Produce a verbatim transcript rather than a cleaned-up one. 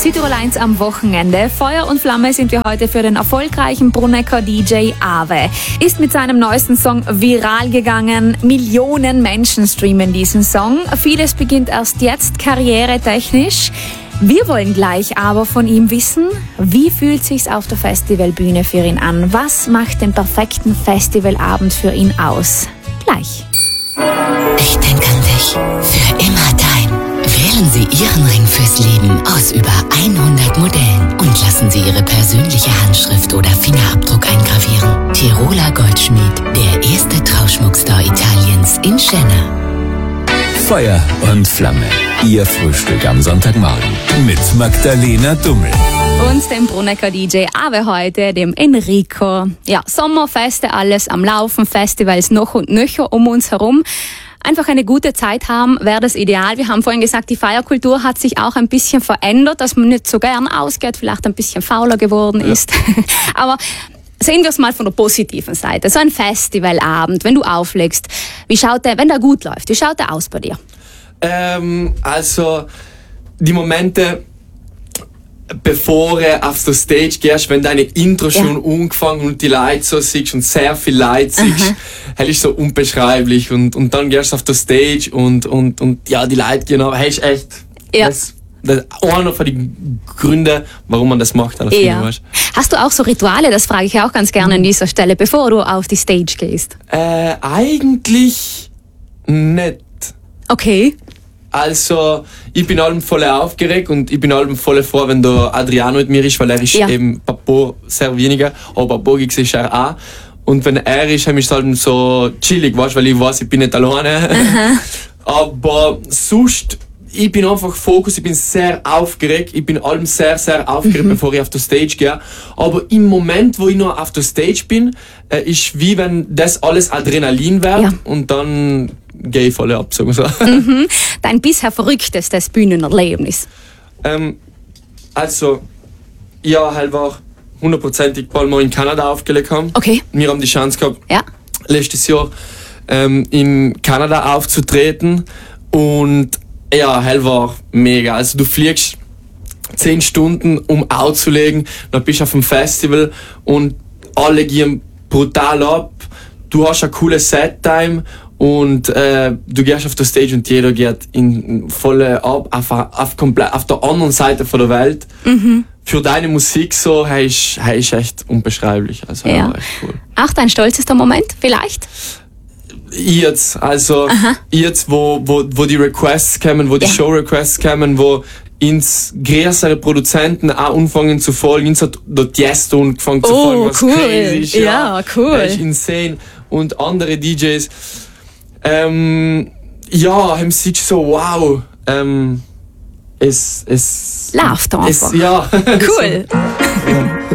Südtirol eins am Wochenende. Feuer und Flamme sind wir heute für den erfolgreichen Brunnecker D J Awe. Ist mit seinem neuesten Song viral gegangen. Millionen Menschen streamen diesen Song. Vieles beginnt erst jetzt karrieretechnisch. Wir wollen gleich aber von ihm wissen, wie fühlt sich's auf der Festivalbühne für ihn an? Was macht den perfekten Festivalabend für ihn aus? Gleich. Ich denke an dich. Für immer dein. Wählen Sie Ihren Ring fürs Leben aus über hundert Modellen und lassen Sie Ihre persönliche Handschrift oder Fingerabdruck eingravieren. Tiroler Goldschmied, der erste Trauschmuckstore Italiens in Schenna. Feuer und Flamme. Ihr Frühstück am Sonntagmorgen mit Magdalena Dummel. Und dem Brunnecker D J Awe heute, dem Enrico. Ja, Sommerfeste, alles am Laufen, Festivals noch und nöcher um uns herum. Einfach eine gute Zeit haben, wäre das ideal. Wir haben vorhin gesagt, die Feierkultur hat sich auch ein bisschen verändert, dass man nicht so gern ausgeht, vielleicht ein bisschen fauler geworden ist. Ja. Aber sehen wir es mal von der positiven Seite. So ein Festivalabend, wenn du auflegst, wie schaut der, wenn der gut läuft, wie schaut der aus bei dir? Ähm, also, die Momente, bevor du auf der Stage gehst, wenn deine Intro ja. schon angefangen und die Leute so siehst und sehr viel Leute siehst, das ist so unbeschreiblich. Und, und dann gehst du auf der Stage und, und, und ja, die Leute gehen aber, hey, ist echt, ja. das, das ist einer von den Gründen, warum man das macht. An der ja. Film, hast du auch so Rituale, das frage ich auch ganz gerne an dieser Stelle, bevor du auf die Stage gehst? Äh, eigentlich nicht. Okay. Also, ich bin allem voll aufgeregt und ich bin allem voll froh, wenn der Adriano mit mir ist, weil er ist ja. eben Papo sehr weniger, aber Papo ist er auch. Und wenn er ist, ist es halt so chillig, weißt, weil ich weiß, ich bin nicht alleine. Aber sonst, ich bin einfach Fokus, ich bin sehr aufgeregt, ich bin allem sehr, sehr aufgeregt, mhm. bevor ich auf die Stage gehe. Aber im Moment, wo ich noch auf der Stage bin, äh, ist wie wenn das alles Adrenalin wird ja. und dann gehe ich voll ab, sagen wir so. Mhm. Dein bisher verrücktestes Bühnenerlebnis? Ähm, also, ja, halt war hundertprozentig, weil wir in Kanada aufgelegt haben. Okay. Wir haben die Chance gehabt, ja. letztes Jahr ähm, in Kanada aufzutreten und ja, hell war mega. Also du fliegst zehn Stunden, um aufzulegen, dann bist du auf dem Festival und alle gehen brutal ab. Du hast eine coole Set-Time und äh, du gehst auf der Stage und jeder geht in volle ab auf, auf, komplett, auf der anderen Seite von der Welt. Mhm. Für deine Musik so, hey, ist, hey, ist echt unbeschreiblich. Also, ja. echt cool. Auch dein stolzester Moment vielleicht? Jetzt, also Aha. jetzt, wo, wo, wo die Requests kommen, wo die ja. Show-Requests kommen, wo ins größere Produzenten auch anfangen zu folgen, ins hat der Tiesto angefangen zu oh, folgen, was cool. crazy ist. Ja, ja cool. Das ist insane. Und andere D Js, ähm, ja, haben sich so, wow, ähm, es, es, läuft einfach. Es, ja. Cool. Ja.